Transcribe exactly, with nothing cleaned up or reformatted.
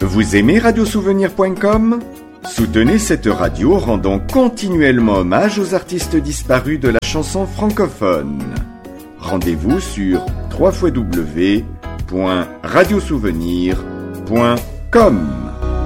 Vous aimez radiosouvenir point com ? Soutenez cette radio rendant continuellement hommage aux artistes disparus de la chanson francophone. Rendez-vous sur w w w point radiosouvenir point com.